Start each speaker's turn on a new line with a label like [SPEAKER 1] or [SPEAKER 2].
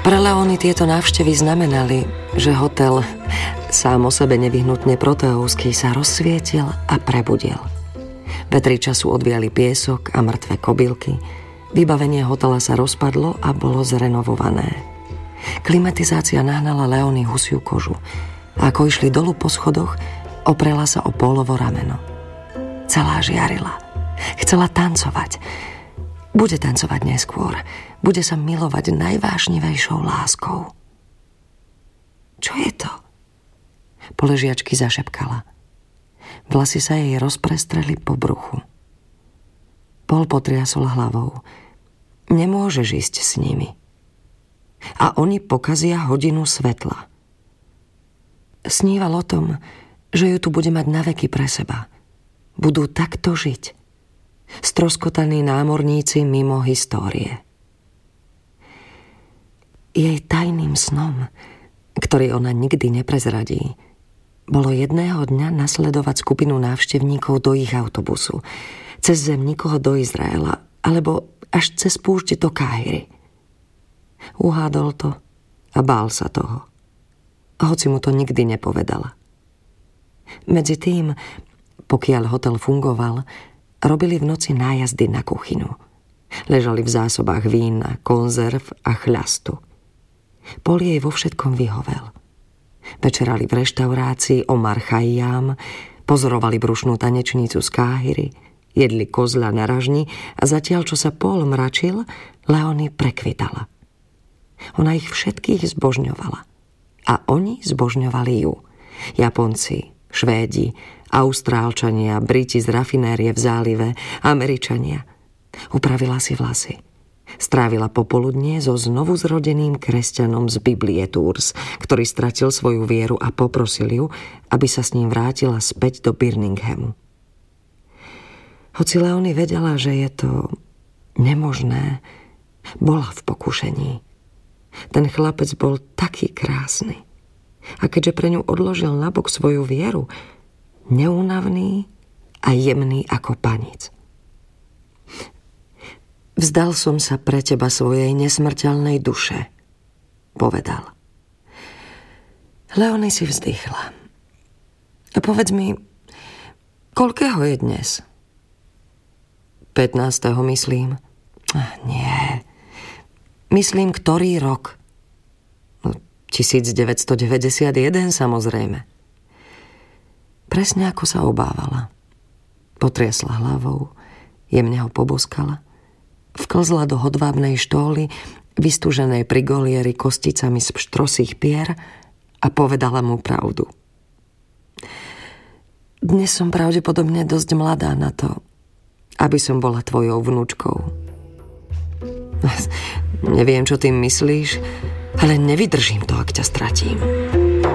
[SPEAKER 1] Pre Leony tieto návštevy znamenali, že hotel, sám o sebe nevyhnutne proteovský, sa rozsvietil a prebudil. Vetri času odviali piesok a mŕtve kobylky. Vybavenie hotela sa rozpadlo a bolo zrenovované. Klimatizácia nahnala Leony husiu kožu. A ako išli dolu po schodoch, oprela sa o Paulovo rameno. Celá žiarila. Chcela tancovať. Bude tancovať neskôr. Bude sa milovať najvášnivejšou láskou. Čo je to? Po ležiačky zašepkala. Vlasy sa jej rozprestreli po bruchu. Paul potriasol hlavou. Nemôžeš ísť s nimi. A oni pokazia hodinu svetla. Sníval o tom, že ju tu bude mať naveky pre seba. Budú takto žiť. Stroskotaní námorníci mimo histórie. Jej tajným snom, ktorý ona nikdy neprezradí, bolo jedného dňa nasledovať skupinu návštevníkov do ich autobusu, cez zem nikoho do Izraela, alebo až cez púšť do Káhiry. Uhádol to a bál sa toho. Hoci mu to nikdy nepovedala. Medzi tým, pokiaľ hotel fungoval, robili v noci nájazdy na kuchynu. Ležali v zásobách vína, konzerv a chľastu. Paul jej vo všetkom vyhovel. Večerali v reštaurácii Omar Khayyam, pozorovali brušnú tanečnicu z Káhiry, jedli kozľa na ražni a zatiaľ, čo sa Paul mračil, Leony prekvitala. Ona ich všetkých zbožňovala. A oni zbožňovali ju. Japonci, Švédi, Austrálčania, Briti z rafinérie v zálive, Američania. Upravila si vlasy. Strávila popoludnie so znovuzrodeným kresťanom z Biblie Tours, ktorý stratil svoju vieru a poprosil ju, aby sa s ním vrátila späť do Birminghamu. Hoci Leony vedela, že je to nemožné, bola v pokušení. Ten chlapec bol taký krásny. A keďže pre ňu odložil nabok svoju vieru, neúnavný a jemný ako panic. Vzdal som sa pre teba svojej nesmrteľnej duše, povedal. Leony si vzdychla. A povedz mi, koľkého je dnes? 15. myslím. Nie. Myslím, ktorý rok? 1991, samozrejme. Presne ako sa obávala. Potriasla hlavou, jemne ho poboskala, vklzla do hodvábnej štóly, vystúženej pri golieri kosticami z pštrosých pier a povedala mu pravdu. Dnes som pravdepodobne dosť mladá na to, aby som bola tvojou vnúčkou. Neviem, čo tým myslíš, ale nevydržím to, ak ťa stratím.